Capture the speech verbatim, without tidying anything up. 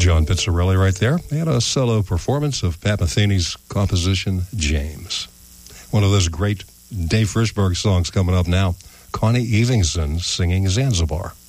John Pizzarelli right there. And a solo performance of Pat Metheny's composition, James. One of those great Dave Frishberg songs coming up now. Connie Evingson singing Zanzibar.